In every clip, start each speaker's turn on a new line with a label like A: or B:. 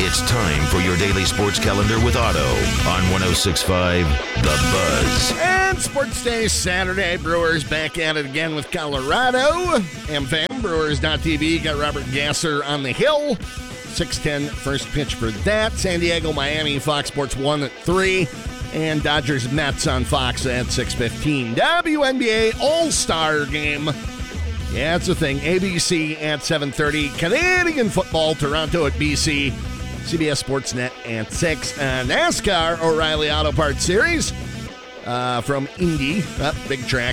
A: It's time for your daily sports calendar with Otto on 106.5 The Buzz.
B: And Sports Day Saturday. Brewers back at it again with Colorado. AmFam, Brewers.tv. Got Robert Gasser on the hill. 6:10 first pitch for that. San Diego, Miami, Fox Sports 1 at 3. And Dodgers Mets on Fox at 6:15. WNBA All-Star Game. Yeah, it's a thing. ABC at 7:30. Canadian football, Toronto at BC. CBS Sportsnet at 6. NASCAR O'Reilly Auto Parts Series from Indy. Big track.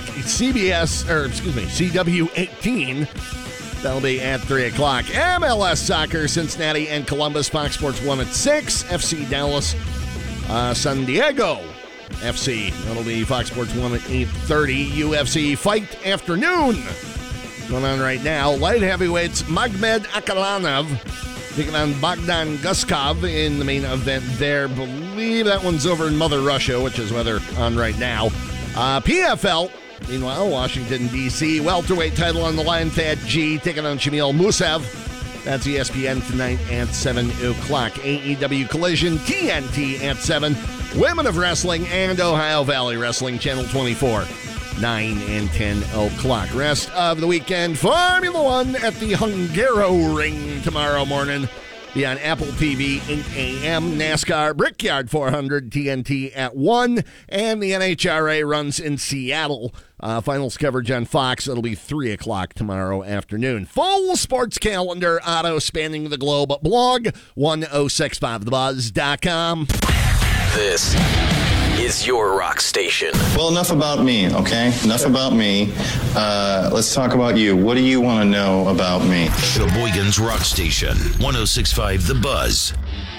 B: CW 18. That'll be at 3 o'clock. MLS Soccer, Cincinnati and Columbus. Fox Sports 1 at 6. FC Dallas, San Diego FC. That'll be Fox Sports 1 at 8:30. UFC Fight Afternoon going on right now. Light heavyweights, Magmed Akalanov taking on Bogdan Guskov in the main event there. Believe that one's over in Mother Russia, which is where they're on right now. PFL, meanwhile, Washington, D.C. Welterweight title on the line. Thad G taking on Shamil Musav. That's ESPN tonight at 7 o'clock. AEW Collision, TNT at 7. Women of Wrestling and Ohio Valley Wrestling, Channel 24. 9 and 10 o'clock. Rest of the weekend, Formula One at the Hungaroring tomorrow morning. Be on Apple TV, 8 a.m. NASCAR Brickyard 400, TNT at 1. And the NHRA runs in Seattle. Finals coverage on Fox. It'll be 3 o'clock tomorrow afternoon. Full sports calendar, Auto spanning the globe. Blog 1065thebuzz.com.
C: This is your rock station.
D: Well, enough about me, okay? Enough about me. Let's talk about you. What do you want to know about me?
A: Sheboygan's Rock Station, 106.5 The Buzz.